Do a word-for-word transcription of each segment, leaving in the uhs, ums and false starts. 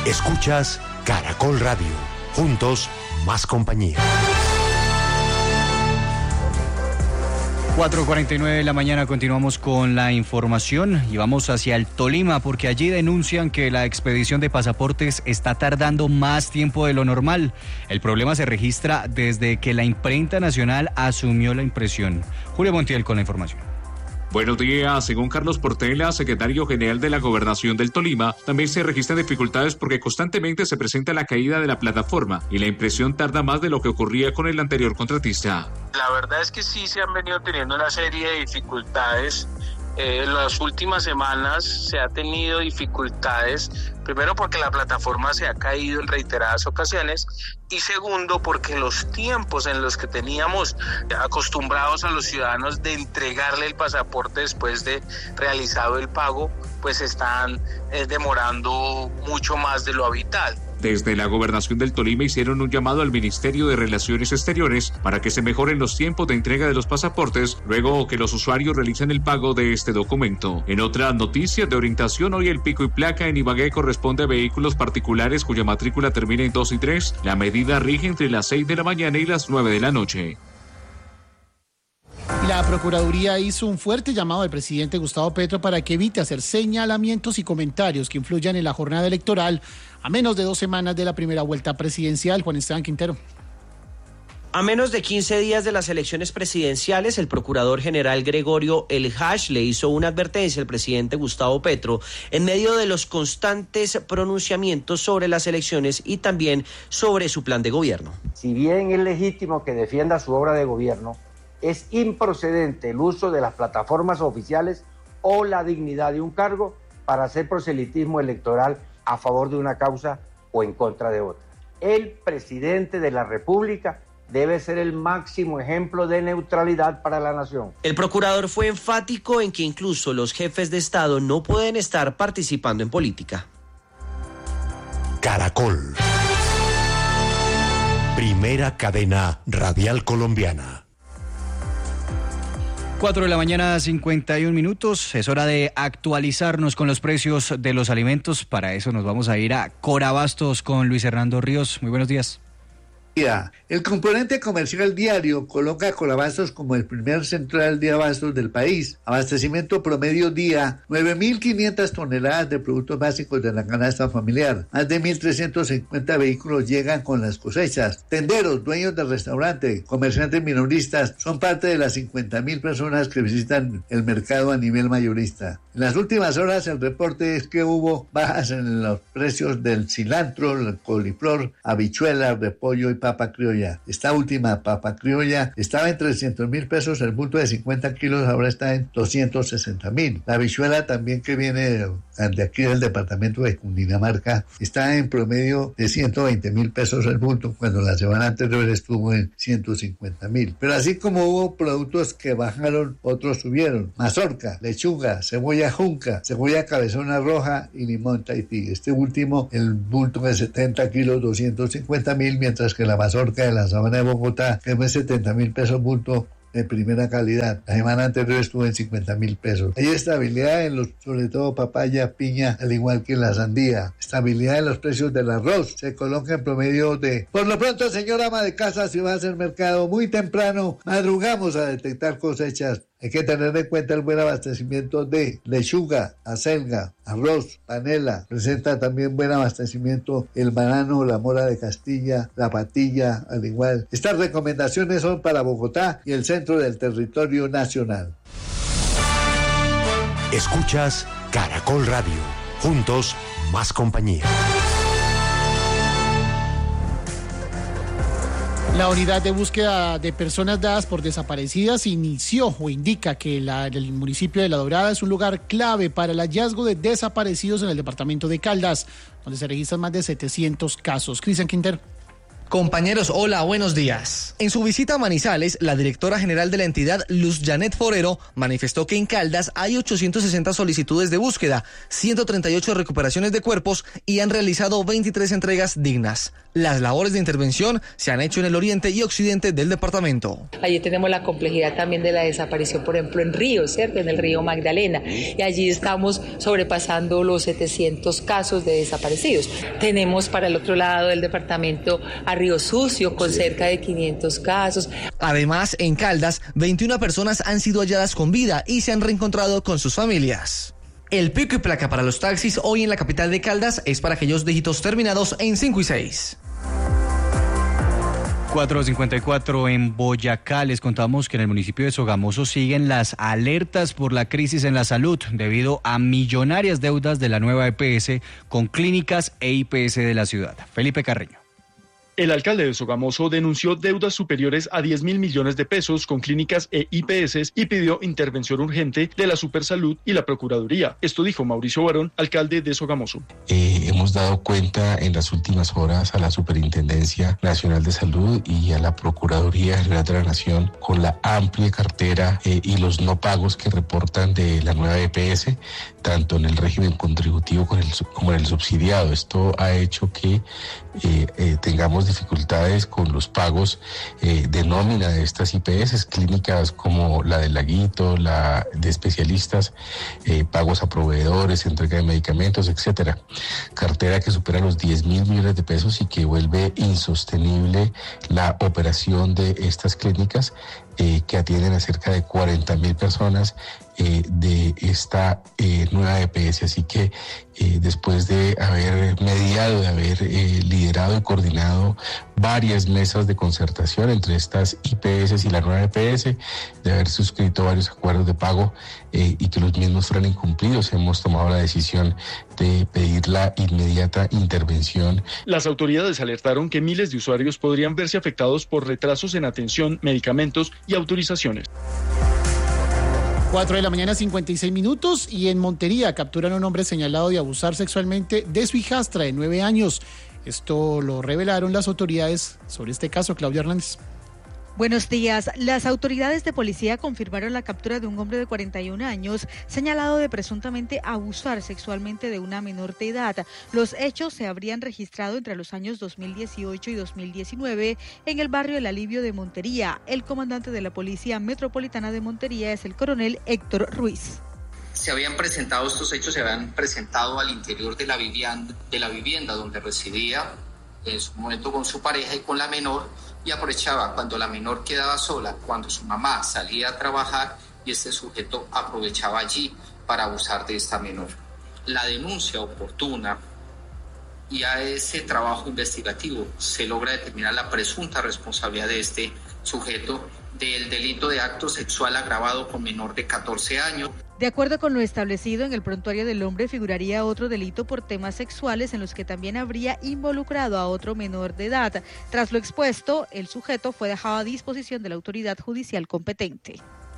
Escuchas Caracol Radio. Juntos, más compañía. cuatro cuarenta y nueve de la mañana, continuamos con la información y vamos hacia el Tolima porque allí denuncian que la expedición de pasaportes está tardando más tiempo de lo normal. El problema se registra desde que la imprenta nacional asumió la impresión. Julio Montiel con la información. Buenos días. Según Carlos Portela, secretario general de la Gobernación del Tolima, también se registran dificultades porque constantemente se presenta la caída de la plataforma y la impresión tarda más de lo que ocurría con el anterior contratista. La verdad es que sí se han venido teniendo una serie de dificultades. Eh, en las últimas semanas se ha tenido dificultades, primero porque la plataforma se ha caído en reiteradas ocasiones y segundo porque los tiempos en los que teníamos acostumbrados a los ciudadanos de entregarle el pasaporte después de realizado el pago, pues están eh, demorando mucho más de lo habitual. Desde la Gobernación del Tolima hicieron un llamado al Ministerio de Relaciones Exteriores para que se mejoren los tiempos de entrega de los pasaportes, luego que los usuarios realicen el pago de este documento. En otras noticias de orientación, hoy el pico y placa en Ibagué corresponde a vehículos particulares cuya matrícula termina en dos y tres. La medida rige entre las seis de la mañana y las nueve de la noche. La Procuraduría hizo un fuerte llamado al presidente Gustavo Petro para que evite hacer señalamientos y comentarios que influyan en la jornada electoral a menos de dos semanas de la primera vuelta presidencial. Juan Esteban Quintero. A menos de quince días de las elecciones presidenciales, el procurador general Gregorio El Hash le hizo una advertencia al presidente Gustavo Petro en medio de los constantes pronunciamientos sobre las elecciones y también sobre su plan de gobierno. Si bien es legítimo que defienda su obra de gobierno, es improcedente el uso de las plataformas oficiales o la dignidad de un cargo para hacer proselitismo electoral a favor de una causa o en contra de otra. El presidente de la República debe ser el máximo ejemplo de neutralidad para la nación. El procurador fue enfático en que incluso los jefes de Estado no pueden estar participando en política. Caracol. Primera cadena radial colombiana. cuatro de la mañana, cincuenta y un minutos. Es hora de actualizarnos con los precios de los alimentos. Para eso nos vamos a ir a Corabastos con Luis Hernando Ríos. Muy buenos días. El componente comercial diario coloca a Corabastos como el primer central de abastos del país. Abastecimiento promedio día, nueve mil quinientas toneladas de productos básicos de la canasta familiar. Más de mil trescientos cincuenta vehículos llegan con las cosechas. Tenderos, dueños de restaurante, comerciantes minoristas son parte de las cincuenta mil personas que visitan el mercado a nivel mayorista. En las últimas horas el reporte es que hubo bajas en los precios del cilantro, el coliflor, habichuelas, repollo y papa criolla. Esta última papa criolla estaba en trescientos mil pesos, el bulto de cincuenta kilos ahora está en doscientos sesenta mil. La habichuela también que viene de aquí del departamento de Cundinamarca está en promedio de ciento veinte mil pesos el bulto, cuando la semana anterior estuvo en ciento cincuenta mil. Pero así como hubo productos que bajaron, otros subieron. Mazorca, lechuga, cebolla junca, cebolla cabezona roja y limón Tahití. Este último, el bulto de setenta kilos, doscientos cincuenta mil, mientras que la mazorca de la sabana de Bogotá, que fue setenta mil pesos bulto de primera calidad. La semana anterior estuvo en cincuenta mil pesos. Hay estabilidad en los, sobre todo papaya, piña, al igual que en la sandía. Estabilidad en los precios del arroz. Se coloca en promedio de... Por lo pronto, señora ama de casa, si va a hacer mercado muy temprano, madrugamos a detectar cosechas. Hay que tener en cuenta el buen abastecimiento de lechuga, acelga, arroz, panela. Presenta también buen abastecimiento el banano, la mora de Castilla, la patilla, al igual. Estas recomendaciones son para Bogotá y el centro del territorio nacional. Escuchas Caracol Radio. Juntos, más compañía. La unidad de búsqueda de personas dadas por desaparecidas inició o indica que la, el municipio de La Dorada es un lugar clave para el hallazgo de desaparecidos en el departamento de Caldas, donde se registran más de setecientos casos. Cristian Quintero. Compañeros, hola, buenos días. En su visita a Manizales, la directora general de la entidad, Luz Janet Forero, manifestó que en Caldas hay ochocientas sesenta solicitudes de búsqueda, ciento treinta y ocho recuperaciones de cuerpos y han realizado veintitrés entregas dignas. Las labores de intervención se han hecho en el oriente y occidente del departamento. Allí tenemos la complejidad también de la desaparición, por ejemplo, en Río, ¿cierto? En el río Magdalena. Y allí estamos sobrepasando los setecientos casos de desaparecidos. Tenemos para el otro lado del departamento a Río Sucio, con cerca de quinientos casos. Además, en Caldas, veintiuna personas han sido halladas con vida y se han reencontrado con sus familias. El pico y placa para los taxis hoy en la capital de Caldas es para aquellos dígitos terminados en cinco y seis. cuatro cincuenta y cuatro en Boyacá. Les contamos que en el municipio de Sogamoso siguen las alertas por la crisis en la salud debido a millonarias deudas de la nueva E P S con clínicas e I P S de la ciudad. Felipe Carreño. El alcalde de Sogamoso denunció deudas superiores a diez mil millones de pesos con clínicas e I P S y pidió intervención urgente de la Supersalud y la Procuraduría. Esto dijo Mauricio Barón, alcalde de Sogamoso. Eh, hemos dado cuenta en las últimas horas a la Superintendencia Nacional de Salud y a la Procuraduría General de la Nación con la amplia cartera eh, y los no pagos que reportan de la nueva E P S, tanto en el régimen contributivo como en el, como en el subsidiado. Esto ha hecho que eh, eh, tengamos dificultades con los pagos eh, de nómina de estas I P S, clínicas como la del Laguito, la de especialistas, eh, pagos a proveedores, entrega de medicamentos, etcétera. Cartera que supera los diez mil millones de pesos y que vuelve insostenible la operación de estas clínicas eh, que atienden a cerca de cuarenta mil personas eh, de esta eh, nueva E P S. Así que eh, después de haber mediado, de haber eh, liderado y coordinado varias mesas de concertación entre estas I P S y la nueva E P S, de haber suscrito varios acuerdos de pago eh, y que los mismos fueran incumplidos, hemos tomado la decisión de pedir la inmediata intervención. Las autoridades alertaron que miles de usuarios podrían verse afectados por retrasos en atención, medicamentos y autorizaciones. cuatro de la mañana, cincuenta y seis minutos, y en Montería capturan a un hombre señalado de abusar sexualmente de su hijastra de nueve años. Esto lo revelaron las autoridades. Sobre este caso, Claudia Hernández. Buenos días. Las autoridades de policía confirmaron la captura de un hombre de cuarenta y un años señalado de presuntamente abusar sexualmente de una menor de edad. Los hechos se habrían registrado entre los años dos mil dieciocho y dos mil diecinueve en el barrio El Alivio de Montería. El comandante de la Policía Metropolitana de Montería es el coronel Héctor Ruiz. Se habían presentado estos hechos, se habían presentado al interior de la vivienda, de la vivienda donde residía en su momento con su pareja y con la menor, y aprovechaba cuando la menor quedaba sola, cuando su mamá salía a trabajar, y este sujeto aprovechaba allí para abusar de esta menor. La denuncia oportuna y a ese trabajo investigativo se logra determinar la presunta responsabilidad de este sujeto del delito de acto sexual agravado con menor de catorce años. De acuerdo con lo establecido en el prontuario del hombre, figuraría otro delito por temas sexuales en los que también habría involucrado a otro menor de edad. Tras lo expuesto, el sujeto fue dejado a disposición de la autoridad judicial competente.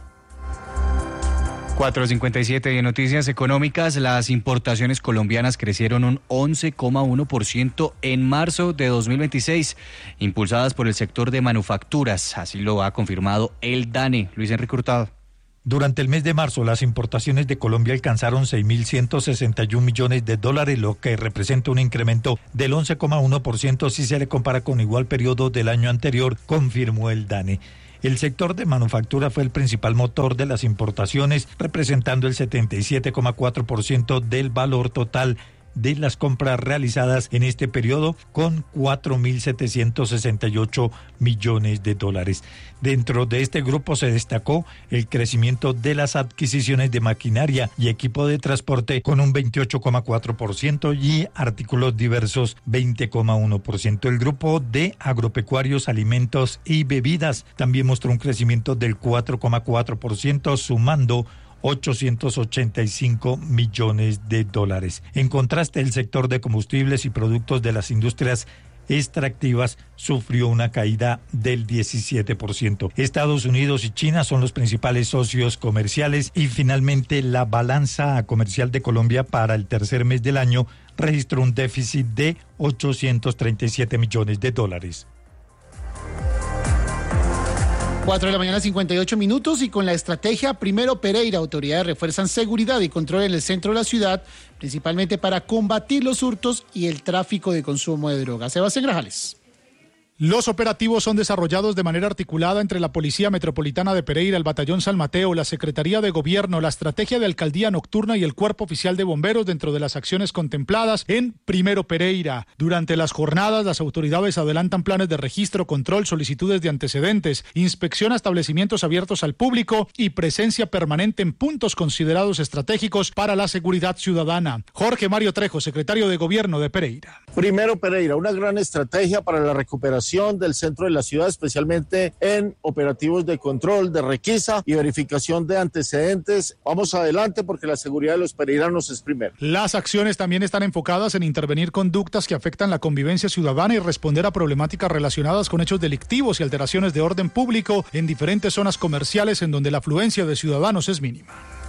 cuatro cincuenta y siete y en noticias económicas, las importaciones colombianas crecieron un once coma uno por ciento en marzo de dos mil veintiséis, impulsadas por el sector de manufacturas. Así lo ha confirmado el DANE. Luis Enrique Hurtado. Durante el mes de marzo, las importaciones de Colombia alcanzaron seis mil ciento sesenta y un millones de dólares, lo que representa un incremento del once coma uno por ciento si se le compara con igual periodo del año anterior, confirmó el DANE. El sector de manufactura fue el principal motor de las importaciones, representando el setenta y siete coma cuatro por ciento del valor total de las compras realizadas en este periodo, con cuatro mil setecientos sesenta y ocho millones de dólares. Dentro de este grupo se destacó el crecimiento de las adquisiciones de maquinaria y equipo de transporte con un veintiocho coma cuatro por ciento y artículos diversos veinte coma uno por ciento. El grupo de agropecuarios, alimentos y bebidas también mostró un crecimiento del cuatro coma cuatro por ciento, sumando ochocientos ochenta y cinco millones de dólares. En contraste, el sector de combustibles y productos de las industrias extractivas sufrió una caída del diecisiete por ciento. Estados Unidos y China son los principales socios comerciales y finalmente la balanza comercial de Colombia para el tercer mes del año registró un déficit de ochocientos treinta y siete millones de dólares. cuatro de la mañana, cincuenta y ocho minutos, y con la estrategia Primero Pereira, autoridades refuerzan seguridad y control en el centro de la ciudad, principalmente para combatir los hurtos y el tráfico de consumo de drogas. Sebastián Grajales. Los operativos son desarrollados de manera articulada entre la Policía Metropolitana de Pereira, el Batallón San Mateo, la Secretaría de Gobierno, la Estrategia de Alcaldía Nocturna y el Cuerpo Oficial de Bomberos dentro de las acciones contempladas en Primero Pereira. Durante las jornadas, las autoridades adelantan planes de registro, control, solicitudes de antecedentes, inspección a establecimientos abiertos al público y presencia permanente en puntos considerados estratégicos para la seguridad ciudadana. Jorge Mario Trejo, secretario de Gobierno de Pereira. Primero Pereira, una gran estrategia para la recuperación del centro de la ciudad, especialmente en operativos de control, de requisa y verificación de antecedentes. Vamos adelante porque la seguridad de los pereiranos es primero. Las acciones también están enfocadas en intervenir conductas que afectan la convivencia ciudadana y responder a problemáticas relacionadas con hechos delictivos y alteraciones de orden público en diferentes zonas comerciales en donde la afluencia de ciudadanos es mínima.